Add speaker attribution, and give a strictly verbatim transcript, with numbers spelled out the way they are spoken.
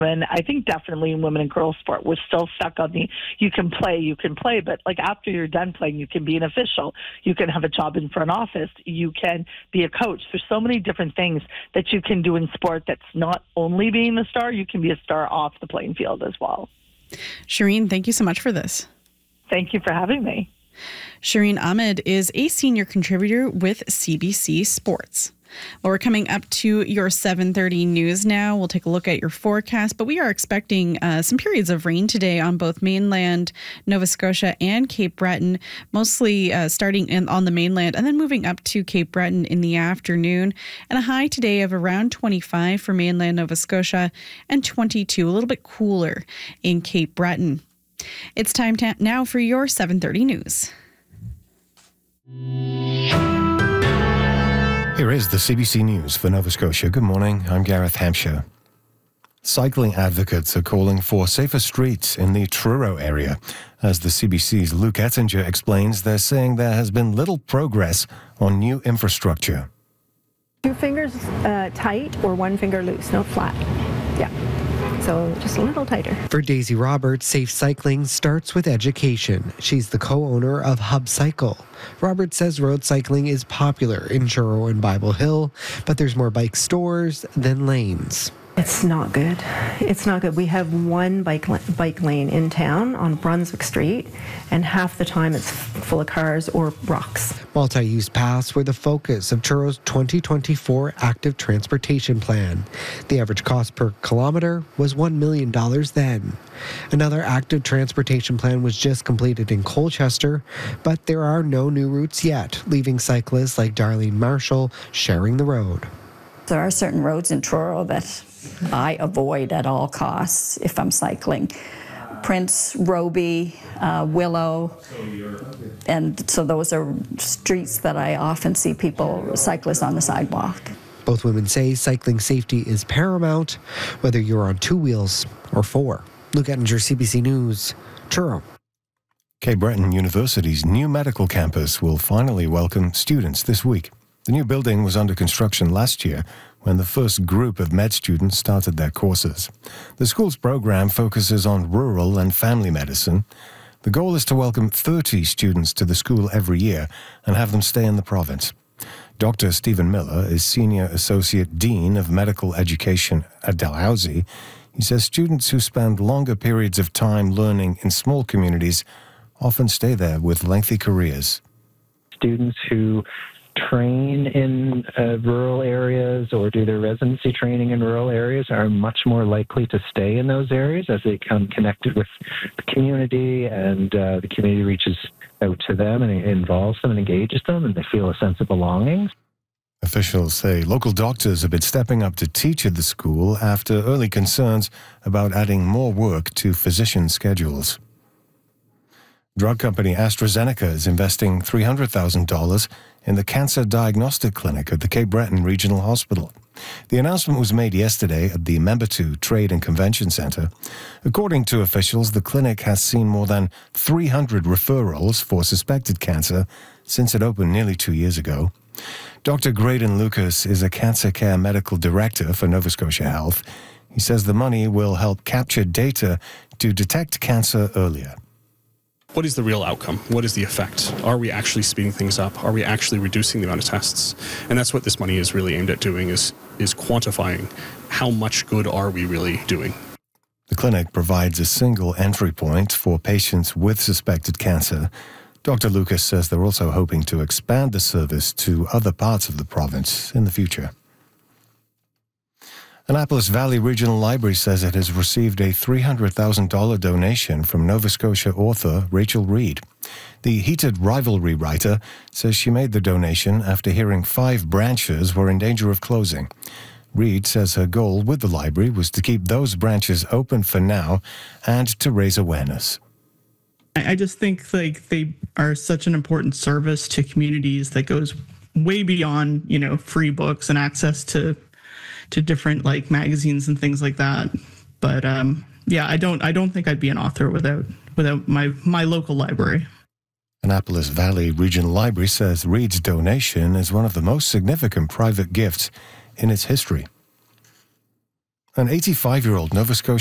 Speaker 1: And I think definitely in women and girls sport, we're still stuck on the, you can play, you can play, but like after you're done playing, you can be an official, you can have a job in front office, you can be a coach. There's so many different things that you can do in sport that's not only being the star, you can be a star off the playing field as well.
Speaker 2: Shireen, thank you so much for this.
Speaker 1: Thank you for having me.
Speaker 2: Shireen Ahmed is a senior contributor with C B C Sports. Well, we're coming up to your seven thirty news now. We'll take a look at your forecast, but we are expecting uh, some periods of rain today on both mainland Nova Scotia and Cape Breton, mostly uh, starting in, on the mainland and then moving up to Cape Breton in the afternoon. And a high today of around twenty-five for mainland Nova Scotia and twenty-two, a little bit cooler in Cape Breton. It's time to, now for your seven thirty news.
Speaker 3: Here is the C B C News for Nova Scotia. Good morning, I'm Gareth Hampshire. Cycling advocates are calling for safer streets in the Truro area. As the C B C's Luke Ettinger explains, they're saying there has been little progress on new infrastructure.
Speaker 4: Two fingers uh, tight or one finger loose, no flat. Yeah. So just a little tighter.
Speaker 5: For Daisy Roberts, safe cycling starts with education. She's the co-owner of Hub Cycle. Roberts says road cycling is popular in Truro and Bible Hill, but there's more bike stores than lanes.
Speaker 4: It's not good. It's not good. We have one bike bike lane in town on Brunswick Street, and half the time it's full of cars or rocks.
Speaker 5: Multi-use paths were the focus of Truro's twenty twenty-four Active Transportation Plan. The average cost per kilometre was one million dollars then. Another Active Transportation Plan was just completed in Colchester, but there are no new routes yet, leaving cyclists like Darlene Marshall sharing the road.
Speaker 6: There are certain roads in Truro that I avoid at all costs if I'm cycling. Prince, Roby, uh, Willow, and so those are streets that I often see people, cyclists on the sidewalk.
Speaker 5: Both women say cycling safety is paramount, whether you're on two wheels or four. Luke Ettinger, C B C News, Truro.
Speaker 3: Cape Breton University's new medical campus will finally welcome students this week. The new building was under construction last year when the first group of med students started their courses. The school's program focuses on rural and family medicine. The goal is to welcome thirty students to the school every year and have them stay in the province. Doctor Stephen Miller is Senior Associate Dean of Medical Education at Dalhousie. He says students who spend longer periods of time learning in small communities often stay there with lengthy careers.
Speaker 7: Students who train in uh, rural areas or do their residency training in rural areas are much more likely to stay in those areas as they become connected with the community, and uh, the community reaches out to them and it involves them and engages them, and they feel a sense of belonging.
Speaker 3: Officials say local doctors have been stepping up to teach at the school after early concerns about adding more work to physician schedules. Drug company AstraZeneca is investing three hundred thousand dollars in the cancer diagnostic clinic at the Cape Breton Regional Hospital. The announcement was made yesterday at the Membertou Trade and Convention Centre. According to officials, the clinic has seen more than three hundred referrals for suspected cancer since it opened nearly two years ago. Doctor Graydon Lucas is a cancer care medical director for Nova Scotia Health. He says the money will help capture data to detect cancer earlier.
Speaker 8: What is the real outcome? What is the effect? Are we actually speeding things up? Are we actually reducing the amount of tests? And that's what this money is really aimed at doing, is, is quantifying how much good are we really doing.
Speaker 3: The clinic provides a single entry point for patients with suspected cancer. Doctor Lucas says they're also hoping to expand the service to other parts of the province in the future. Annapolis Valley Regional Library says it has received a three hundred thousand dollars donation from Nova Scotia author Rachel Reid. The Heated Rivalry writer says she made the donation after hearing five branches were in danger of closing. Reid says her goal with the library was to keep those branches open for now and to raise awareness.
Speaker 9: I just think like they are such an important service to communities that goes way beyond, you know, free books and access to to different like magazines and things like that. But um, yeah, I don't I don't think I'd be an author without without my my local library.
Speaker 3: Annapolis Valley Regional Library says Reid's donation is one of the most significant private gifts in its history. An eighty-five-year-old Nova Scotia